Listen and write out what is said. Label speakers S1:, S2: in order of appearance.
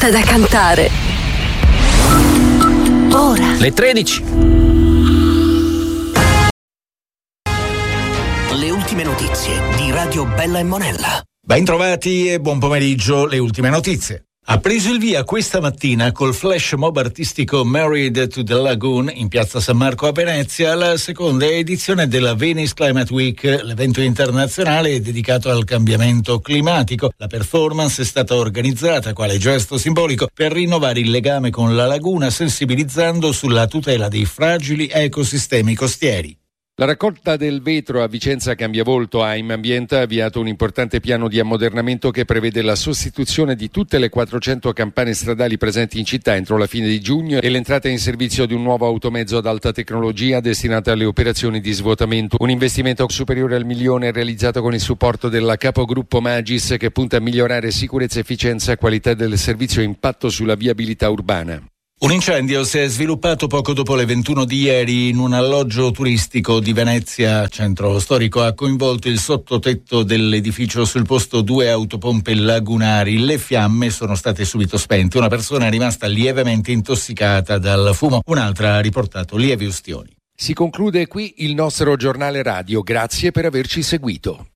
S1: fatta da cantare. Ora.
S2: Le 13.
S3: Le ultime notizie di Radio Bella e Monella.
S4: Ben trovati e buon pomeriggio, le ultime notizie. Ha preso il via questa mattina col flash mob artistico Married to the Lagoon in piazza San Marco a Venezia la seconda edizione della Venice Climate Week, l'evento internazionale dedicato al cambiamento climatico. La performance è stata organizzata quale gesto simbolico per rinnovare il legame con la laguna, sensibilizzando sulla tutela dei fragili ecosistemi costieri.
S5: La raccolta del vetro a Vicenza Cambiavolto AIM Ambiente ha avviato un importante piano di ammodernamento che prevede la sostituzione di tutte le 400 campane stradali presenti in città entro la fine di giugno e l'entrata in servizio di un nuovo automezzo ad alta tecnologia destinato alle operazioni di svuotamento. Un investimento superiore al milione realizzato con il supporto della capogruppo Magis che punta a migliorare sicurezza, efficienza e qualità del servizio e impatto sulla viabilità urbana.
S4: Un incendio si è sviluppato poco dopo le 21 di ieri in un alloggio turistico di Venezia, centro storico. Ha coinvolto il sottotetto dell'edificio, sul posto 2 autopompe lagunari. Le fiamme sono state subito spente. Una persona è rimasta lievemente intossicata dal fumo, un'altra ha riportato lievi ustioni.
S5: Si conclude qui il nostro giornale radio. Grazie per averci seguito.